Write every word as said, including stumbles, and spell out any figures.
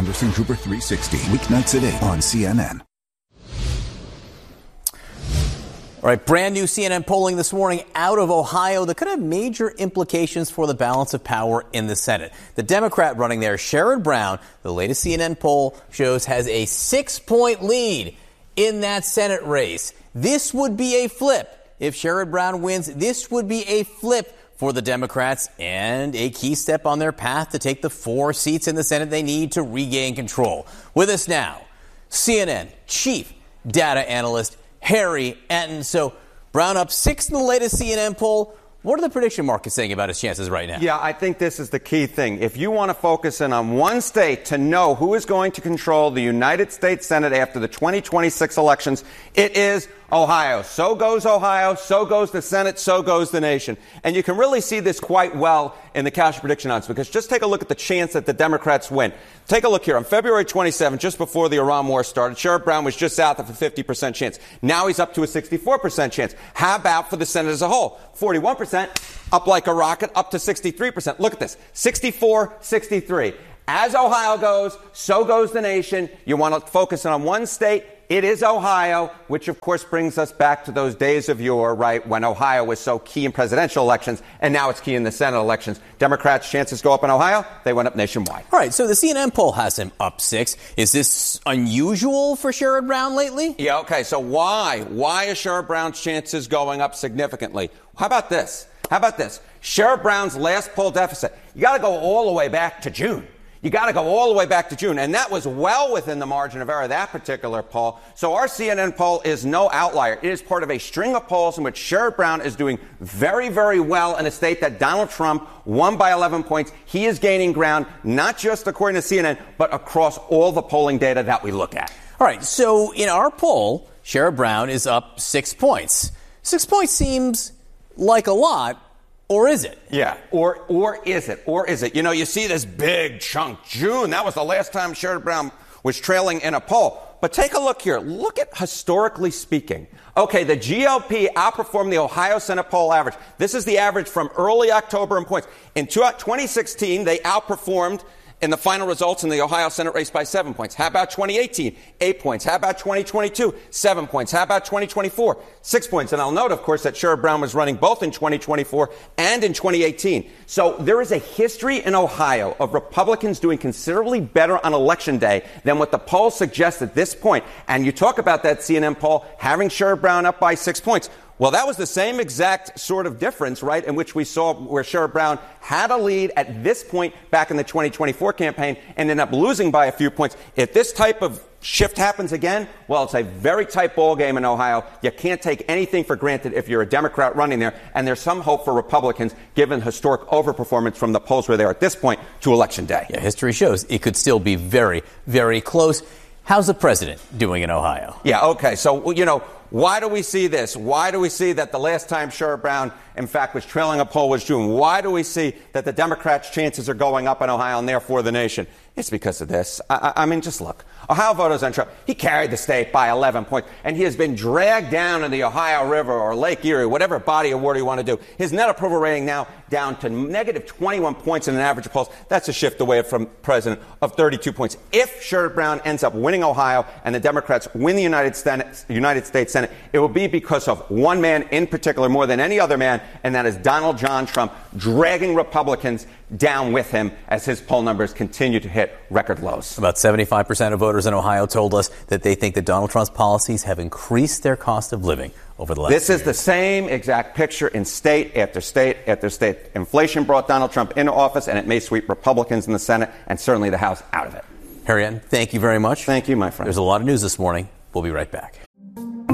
Anderson Cooper three sixty. Weeknights at eight on C N N. All right, brand new C N N polling this morning out of Ohio that could have major implications for the balance of power in the Senate. The Democrat running there, Sherrod Brown, the latest C N N poll shows has a six-point lead in that Senate race. This would be a flip. If Sherrod Brown wins, this would be a flip for the Democrats and a key step on their path to take the four seats in the Senate they need to regain control. With us now, C N N chief data analyst Harry Enten. So Brown up six in the latest C N N poll. What are the prediction markets saying about his chances right now? Yeah, I think this is the key thing. If you want to focus in on one state to know who is going to control the United States Senate after the twenty twenty-six elections, it is Ohio. So goes Ohio, so goes the Senate, so goes the nation. And you can really see this quite well in the cash prediction odds, because just take a look at the chance that the Democrats win. Take a look here. On February twenty-seventh, just before the Iran war started, Sherrod Brown was just south of a fifty percent chance. Now he's up to a sixty-four percent chance. How about for the Senate as a whole? forty-one percent, up like a rocket, up to sixty-three percent. Look at this. sixty-four, sixty-three. As Ohio goes, so goes the nation. You want to focus on one state. It is Ohio, which, of course, brings us back to those days of yore, right, when Ohio was so key in presidential elections, and now it's key in the Senate elections. Democrats' chances go up in Ohio. They went up nationwide. All right, so the C N N poll has him up six. Is this unusual for Sherrod Brown lately? Yeah, okay, so why? Why is Sherrod Brown's chances going up significantly? How about this? How about this? Sherrod Brown's last poll deficit. You got to go all the way back to June. You got to go all the way back to June. And that was well within the margin of error, that particular poll. So our C N N poll is no outlier. It is part of a string of polls in which Sherrod Brown is doing very, very well in a state that Donald Trump won by eleven points. He is gaining ground, not just according to C N N, but across all the polling data that we look at. All right. So in our poll, Sherrod Brown is up six points. Six points seems like a lot. Or is it? Yeah. Or or is it? Or is it? You know, you see this big chunk. June, that was the last time Sherrod Brown was trailing in a poll. But take a look here. Look at historically speaking. Okay, the G O P outperformed the Ohio Senate poll average. This is the average from early October in points. In twenty sixteen, they outperformed in the final results in the Ohio Senate race by seven points. How about twenty eighteen? Eight points. How about twenty twenty-two? Seven points. How about twenty twenty-four? Six points. And I'll note, of course, that Sherrod Brown was running both in twenty twenty-four and in twenty eighteen. So there is a history in Ohio of Republicans doing considerably better on Election Day than what the polls suggest at this point. And you talk about that C N N poll having Sherrod Brown up by six points. Well, that was the same exact sort of difference, right, in which we saw where Sherrod Brown had a lead at this point back in the twenty twenty-four campaign and ended up losing by a few points. If this type of shift happens again, well, it's a very tight ball game in Ohio. You can't take anything for granted if you're a Democrat running there, and there's some hope for Republicans given historic overperformance from the polls where they are at this point to Election Day. Yeah, history shows it could still be very, very close. How's the president doing in Ohio? Yeah, okay, so, you know, why do we see this? Why do we see that the last time Sherrod Brown, in fact, was trailing a poll was June? Why do we see that the Democrats' chances are going up in Ohio and therefore the nation? It's because of this. I, I mean, just look. Ohio voters on Trump, he carried the state by eleven points, and he has been dragged down in the Ohio River or Lake Erie, whatever body of water you want to do. His net approval rating now down to negative twenty-one points in an average of polls. That's a shift away from president of thirty-two points. If Sherrod Brown ends up winning Ohio and the Democrats win the United, Senate, United States Senate, it will be because of one man in particular more than any other man, and that is Donald John Trump, dragging Republicans down with him as his poll numbers continue to hit record lows. About seventy-five percent of voters in Ohio told us that they think that Donald Trump's policies have increased their cost of living over the last This year. is the same exact picture in state after state after state. Inflation brought Donald Trump into office, and it may sweep Republicans in the Senate and certainly the House out of it. Harry Enten, thank you very much. Thank you, my friend. There's a lot of news this morning. We'll be right back.